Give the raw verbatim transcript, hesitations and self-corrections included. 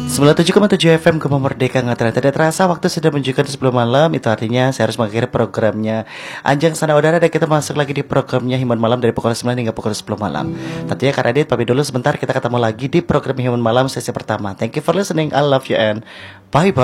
sembilan puluh tujuh koma tujuh F M Gema Merdeka Ngatara. Tidak terasa waktu sudah menunjukkan sepuluh malam. Itu artinya saya harus mengakhiri programnya Anjang Sana Udara. Dan kita masuk lagi di programnya Himan Malam dari pukul sembilan hingga pukul sepuluh malam. Tentunya Kak Radit pamit dulu sebentar. Kita ketemu lagi di program Himan Malam sesi pertama. Thank you for listening. I love you and bye bye.